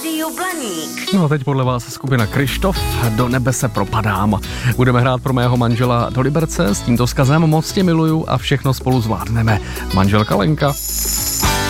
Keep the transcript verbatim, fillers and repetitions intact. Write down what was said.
Rádiu Blaník. No a teď podle vás skupina Kryštof, Do nebe se propadám. Budeme hrát pro mého manžela do Liberce s tímto vzkazem: moc tě miluju a všechno spolu zvládneme. Manželka Lenka.